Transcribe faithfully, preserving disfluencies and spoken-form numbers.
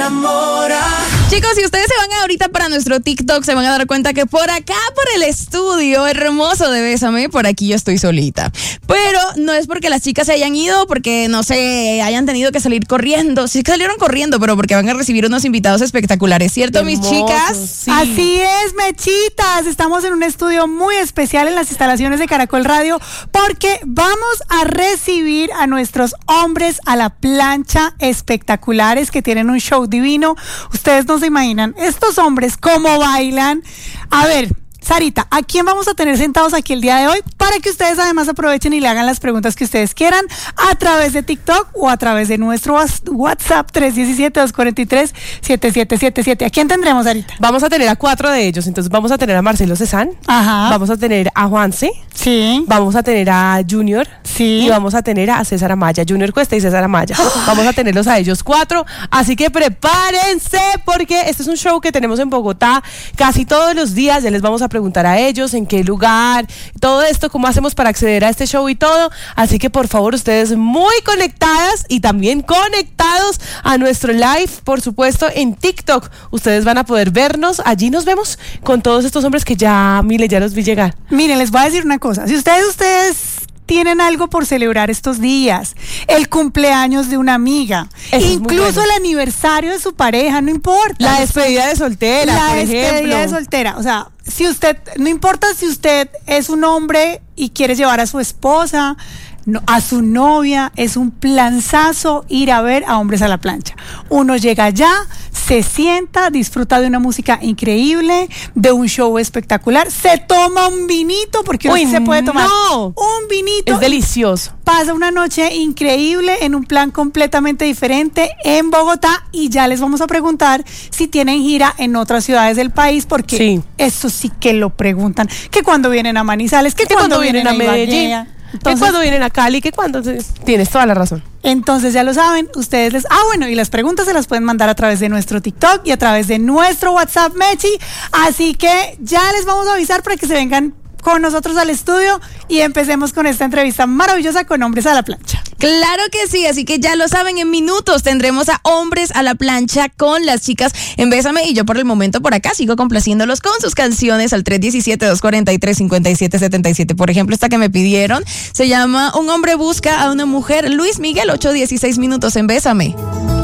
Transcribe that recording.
Chicos, si ustedes se van ahorita para nuestro TikTok, se van a dar cuenta que por acá, por el estudio hermoso de Bésame, por aquí yo estoy solita. Pero no es porque las chicas se hayan ido, porque no sé, hayan tenido que salir corriendo. Sí que salieron corriendo, pero porque van a recibir unos invitados espectaculares, ¿cierto, Hermoso, mis chicas? Sí. Así es, mechitas. Estamos en un estudio muy especial en las instalaciones de Caracol Radio porque vamos a recibir a nuestros hombres a la plancha espectaculares que tienen un show divino. Ustedes no se imaginan, estos hombres cómo bailan. A ver, Sarita, ¿a quién vamos a tener sentados aquí el día de hoy? Para que ustedes además aprovechen y le hagan las preguntas que ustedes quieran a través de TikTok o a través de nuestro WhatsApp tres uno siete, dos cuatro tres, siete siete siete siete. ¿A quién tendremos, Sarita? Vamos a tener a cuatro de ellos. Entonces vamos a tener a Marcelo Cezán. Ajá. Vamos a tener a Juanse. Sí. Vamos a tener a Junior. Sí. Y vamos a tener a César Amaya. Junior Cuesta y César Amaya. Vamos a tenerlos a ellos cuatro. Así que prepárense porque este es un show que tenemos en Bogotá casi todos los días. Ya les vamos a preguntar a ellos en qué lugar, todo esto, cómo hacemos para acceder a este show y todo. Así que por favor, ustedes muy conectadas y también conectados a nuestro live, por supuesto, en TikTok. Ustedes van a poder vernos. Allí nos vemos con todos estos hombres que ya, mire, ya los vi llegar. Miren, les voy a decir una cosa. Si ustedes, ustedes tienen algo por celebrar estos días, el cumpleaños de una amiga, Eso incluso es muy bueno. el aniversario de su pareja, no importa. La despedida de soltera, La por despedida ejemplo. de soltera. O sea, si usted, no importa si usted es un hombre y quiere llevar a su esposa, no, a su novia, es un planzazo ir a ver a Hombres a la Plancha. Uno llega allá, se sienta, disfruta de una música increíble, de un show espectacular, se toma un vinito, porque uno Uy, sí se puede tomar no. un vinito. Es delicioso. Pasa una noche increíble en un plan completamente diferente en Bogotá y ya les vamos a preguntar si tienen gira en otras ciudades del país, porque Sí. eso sí que lo preguntan. Que cuando vienen a Manizales, que, Que cuando, cuando vienen a Medellín, Ibagué. que Entonces, cuando vienen a Cali, que cuando... Tienes toda la razón. entonces ya lo saben, ustedes les... Ah, bueno, y las preguntas se las pueden mandar a través de nuestro TikTok y a través de nuestro WhatsApp, Mechi. Así que ya les vamos a avisar para que se vengan con nosotros al estudio y empecemos con esta entrevista maravillosa con Hombres a la Plancha. Claro que sí, así que ya lo saben, en minutos tendremos a Hombres a la Plancha con las chicas en Bésame y yo por el momento por acá sigo complaciéndolos con sus canciones al tres uno siete, dos cuatro tres, cinco siete siete siete. Por ejemplo, esta que me pidieron se llama Un hombre busca a una mujer, Luis Miguel, ocho dieciséis minutos en Bésame.